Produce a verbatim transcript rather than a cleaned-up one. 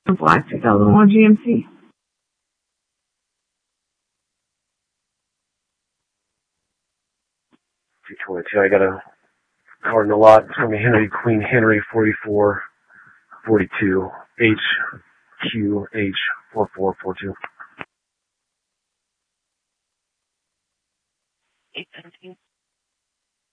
Black two thousand one G M C. two twenty-two, I got a card in the lot from Henry, Queen Henry forty-four forty-two, H Q H four four four two.